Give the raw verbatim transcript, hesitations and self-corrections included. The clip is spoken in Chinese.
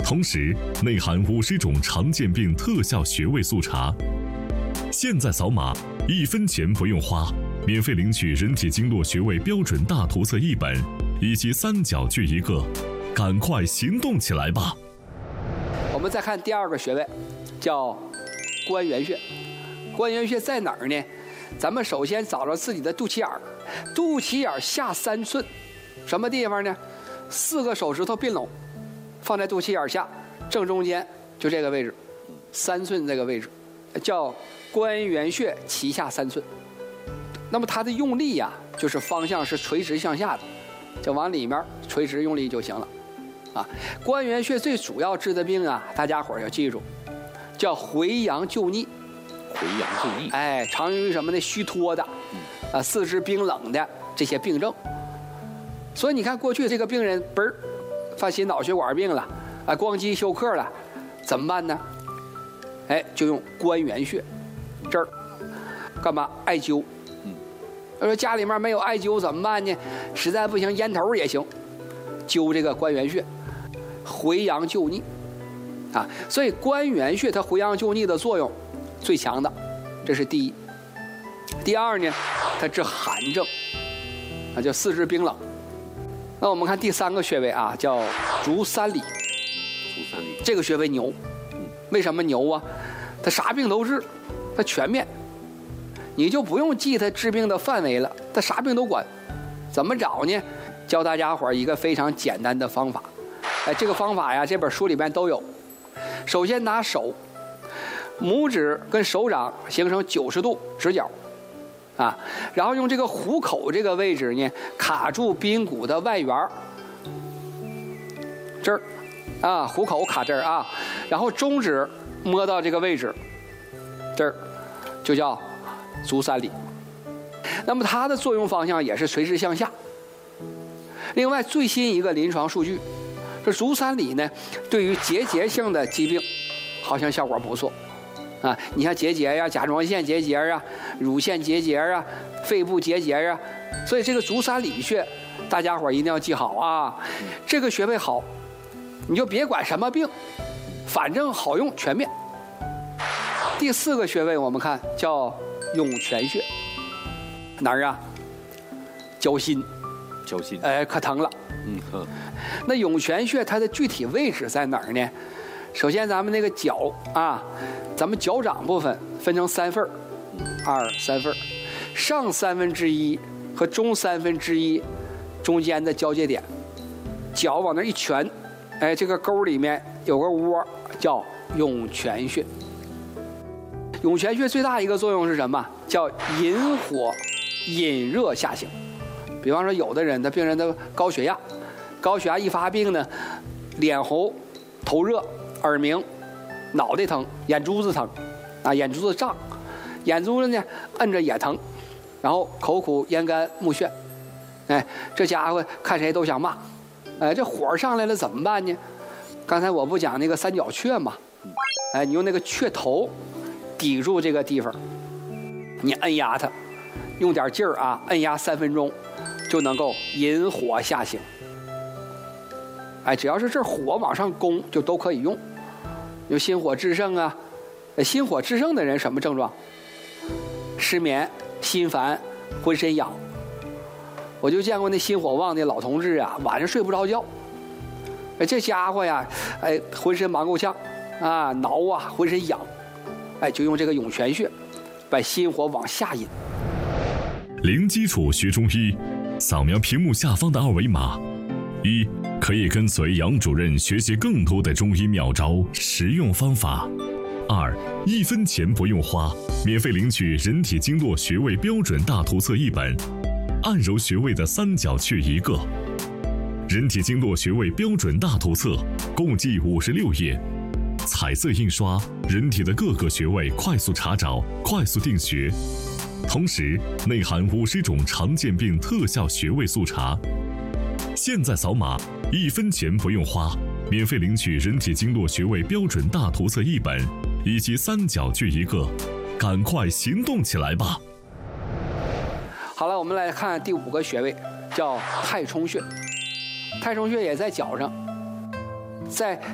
同时内含五十种常见病特效穴位速查。现在扫码，一分钱不用花，免费领取人体经络穴位标准大图册一本，以及三角锯一个，赶快行动起来吧！ 我们再看第二个穴位，叫关元穴。关元穴在哪儿呢？咱们首先找着自己的肚脐眼儿，肚脐眼下三寸，什么地方呢？四个手指头并拢，放在肚脐眼下正中间，就这个位置，三寸这个位置，叫关元穴脐下三寸。那么它的用力呀、啊，就是方向是垂直向下的，就往里面垂直用力就行了。啊，关元穴最主要治的病啊，大家伙儿要记住，叫回阳救逆。 回阳救逆， 哎，常用于什么呢？虚脱的，啊，四肢冰冷的这些病症。所以你看，过去这个病人嘣儿犯心脑血管病了，啊，光肌休克了，怎么办呢？哎，就用关元穴这儿干嘛？艾灸。嗯，要说家里面没有艾灸怎么办呢？实在不行，烟头也行，灸这个关元穴，回阳救逆。啊，所以关元穴它回阳救逆的作用最强的，这是第一。第二呢，它治寒症，啊，叫四肢冰冷。那我们看第三个穴位啊，叫足三里。 足三里， 这个穴位牛，为什么牛啊？它啥病都治，它全面，你就不用记它治病的范围了，它啥病都管。怎么找呢？教大家伙一个非常简单的方法。哎，这个方法呀，这本书里边都有。首先拿手，拇指跟手掌形成九十度直角，啊，然后用这个虎口这个位置呢，卡住髌骨的外缘，这儿，啊，虎口卡这儿啊，然后中指摸到这个位置，这儿，就叫足三里。那么它的作用方向也是垂直向下。另外，最新一个临床数据，这足三里呢，对于结节性的疾病，好像效果不错。啊，你像结节呀、甲状腺结节啊、乳腺结节啊、肺部结节啊，所以这个足三里穴，大家伙一定要记好啊。这个穴位好，你就别管什么病，反正好用，全面。第四个穴位我们看叫涌泉穴，哪儿啊？脚心， 脚心， 哎，可疼了。 嗯呵。 那涌泉穴它的具体位置在哪儿呢？首先咱们那个脚啊，咱们脚掌部分分成三份儿，二三份儿，上三分之一和中三分之一中间的交界点，脚往那一蜷，哎，这个沟里面有个窝叫涌泉穴。涌泉穴最大一个作用是什么？叫引火引热下行。比方说有的人的病人的高血压，高血压一发病呢，脸红、头热、耳鸣、脑袋疼、眼珠子疼，啊，眼珠子胀，眼珠子呢摁着也疼，然后口苦咽干目眩，哎，这家伙看谁都想骂，哎，这火上来了怎么办呢？刚才我不讲那个三角雀嘛，哎，你用那个雀头抵住这个地方，你摁压它，用点劲儿啊，摁压三分钟，就能够引火下行。哎，只要是这火往上攻，就都可以用。有心火炽盛啊，心火炽盛的人什么症状？失眠、心烦、浑身痒。我就见过那心火旺的老同志啊，晚上睡不着觉。哎，这家伙呀，哎，浑身忙够呛啊，挠啊，浑身痒。哎，就用这个涌泉穴，把心火往下引。 零基础学中医，扫描屏幕下方的二维码。一，可以跟随杨主任学习更多的中医妙招、实用方法。二，一分钱不用花，免费领取人体经络穴位标准大图册一本，按揉穴位的三角穴一个。人体经络穴位标准大图册共计五十六页，彩色印刷，人体的各个穴位快速查找、快速定穴，同时内含五十种常见病特效穴位速查。现在扫码，一分钱不用花，免费领取人体经络穴位标准大图册一本，以及三角锯一个，赶快行动起来吧！ 好了，我们来看第五个穴位，叫太冲穴。太冲穴也在脚上，在